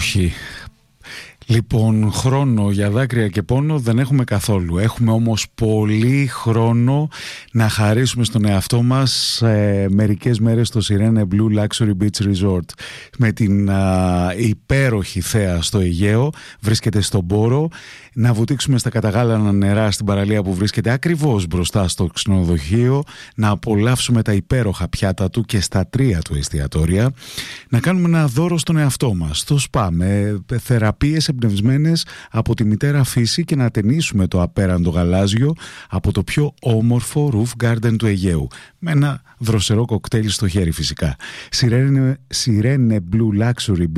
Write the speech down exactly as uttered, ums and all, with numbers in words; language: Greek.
Όχι. Λοιπόν, χρόνο για δάκρυα και πόνο δεν έχουμε καθόλου. Έχουμε όμως πολύ χρόνο να χαρίσουμε στον εαυτό μας ε, μερικές μέρες στο Sirene Blue Luxury Beach Resort με την α, υπέροχη θέα στο Αιγαίο. Βρίσκεται στον Πόρο. Να βουτήξουμε στα καταγάλανα νερά στην παραλία που βρίσκεται ακριβώς μπροστά στο ξενοδοχείο. Να απολαύσουμε τα υπέροχα πιάτα του και στα τρία του εστιατόρια. Να κάνουμε ένα δώρο στον εαυτό μας στο σπα με θεραπείες εμπνευσμένες από τη μητέρα φύση και να ατενίσουμε το απέραντο γαλάζιο από το πιο όμορφο roof garden του Αιγαίου με ένα δροσερό κοκτέιλ στο χέρι φυσικά. Sirene, Sirene Blue Luxury